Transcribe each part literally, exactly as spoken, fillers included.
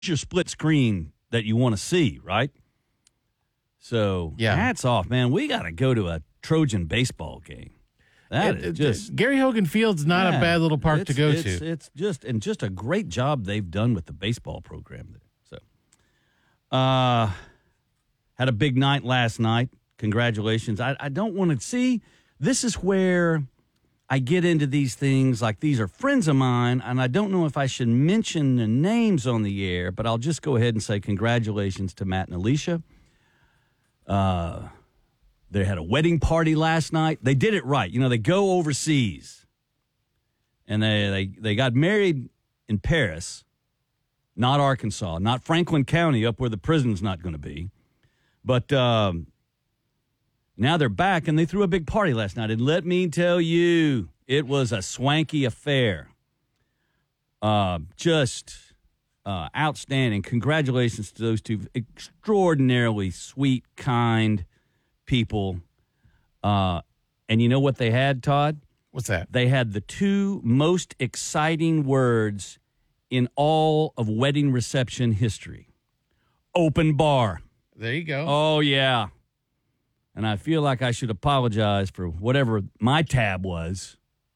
your split screen that you want to see, right? So, yeah. hats off, man. We got to go to a Trojan baseball game. That it, is it, just Gary Hogan Field's not yeah, a bad little park to go it's, to. It's just and just a great job they've done with the baseball program there. So, uh, had a big night last night. Congratulations. I, I don't want to see. This is where I get into these things like these are friends of mine, and I don't know if I should mention the names on the air, but I'll just go ahead and say congratulations to Matt and Alicia. Uh, they had a wedding party last night. They did it right. You know, they go overseas, and they, they, they got married in Paris, not Arkansas, not Franklin County up where the prison's not going to be. But um, now they're back, and they threw a big party last night. And let me tell you, it was a swanky affair. Uh, just uh, outstanding. Congratulations to those two extraordinarily sweet, kind people. Uh, and you know what they had, Todd? What's that? They had the two most exciting words in all of wedding reception history. Open bar. There you go. Oh, yeah. And I feel like I should apologize for whatever my tab was.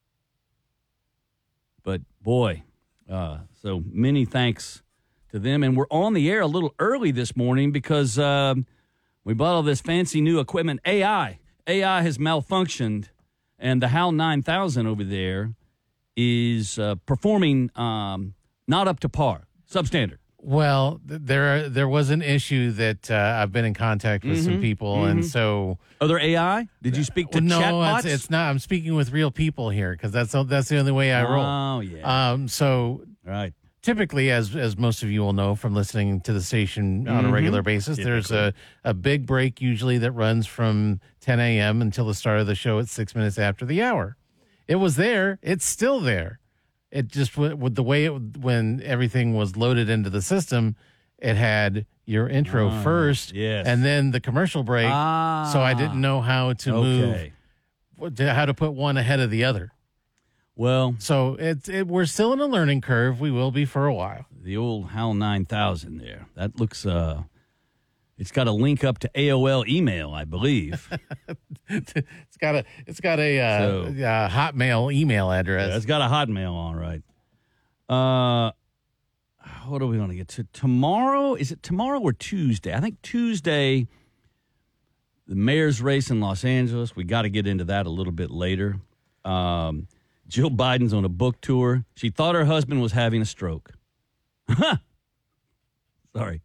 But, boy, uh, so many thanks to them. And we're on the air a little early this morning because um, we bought all this fancy new equipment. A I. A I has malfunctioned, and the HAL nine thousand over there is uh, performing um, not up to par, substandard. Well, th- there there was an issue that uh, I've been in contact with Mm-hmm. some people, Mm-hmm. and so Other A I? Did you speak to well, no, chatbots? it's, it's not. I'm speaking with real people here because that's the- that's the only way I roll. Oh, yeah. Um, so right. typically, as as most of you will know from listening to the station on a Mhm. regular basis, there's a, a big break usually that runs from ten a.m. until the start of the show at six minutes after the hour. It was there. It's still there. It just with the way it, when everything was loaded into the system, it had your intro Ah, first, yes. and then the commercial break. Ah. So I didn't know how to Okay. move, how to put one ahead of the other. Well, So it's it, we're still in a learning curve. We will be for a while. the old HAL nine thousand there. That looks, uh, it's got a link up to A O L email, I believe. It's got a it's got a uh, So- uh, Hotmail email address. Yeah, it's got a Hotmail on, right? Uh, what are we going to get to? Tomorrow? Is it tomorrow or Tuesday? I think Tuesday, the mayor's race in Los Angeles. We got to get into that a little bit later. Um, Jill Biden's on a book tour. She thought her husband was having a stroke. Sorry.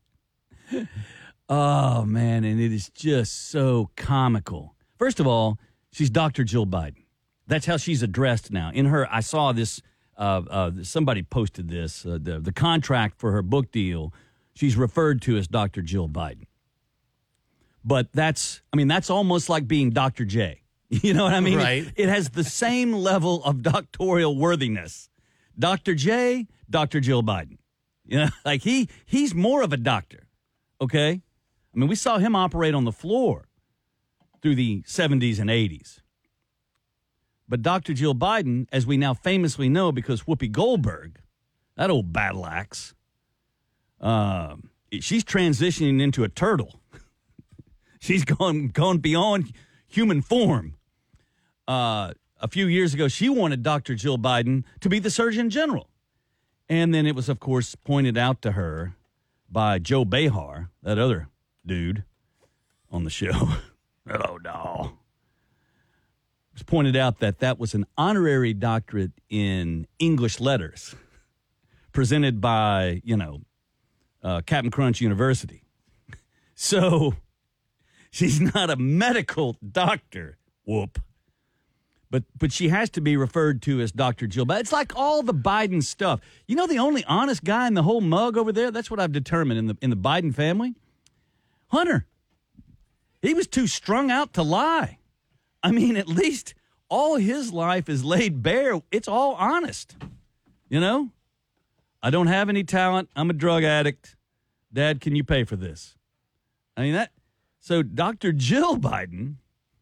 Oh, man, and it is just so comical. First of all, she's Doctor Jill Biden. That's how she's addressed now. In her, I saw this, uh, uh, somebody posted this, uh, the, the contract for her book deal, she's referred to as Doctor Jill Biden. But that's, I mean, that's almost like being Doctor J. You know what I mean? Right. It, it has the same level of doctoral worthiness. Doctor J, Doctor Jill Biden. You know, like he he's more of a doctor, okay? I mean, we saw him operate on the floor through the seventies and eighties. But Doctor Jill Biden, as we now famously know because Whoopi Goldberg, that old battle axe, um, she's transitioning into a turtle. She's gone, gone beyond human form. Uh, a few years ago, she wanted Doctor Jill Biden to be the Surgeon General. And then it was, of course, pointed out to her by Joe Behar, that other dude on the show. Hello, doll. It was pointed out that that was an honorary doctorate in English letters presented by, you know, uh, Captain Crunch University. So she's not a medical doctor, whoop. But but she has to be referred to as Doctor Jill Biden. It's like all the Biden stuff. You know the only honest guy in the whole mug over there? That's what I've determined in the in the Biden family. Hunter. He was too strung out to lie. I mean, at least all his life is laid bare. It's all honest. You know? I don't have any talent. I'm a drug addict. Dad, can you pay for this? I mean, that. So Doctor Jill Biden.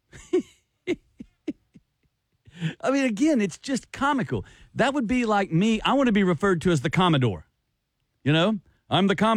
I mean, again, it's just comical. That would be like me. I want to be referred to as the Commodore. You know? I'm the com